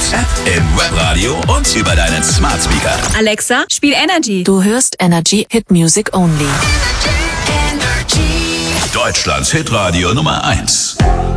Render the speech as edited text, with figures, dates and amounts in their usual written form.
App, im Webradio und über deinen Smart Speaker. Alexa, spiel Energy. Du hörst Energy Hit Music Only. Deutschlands Hitradio Nummer 1.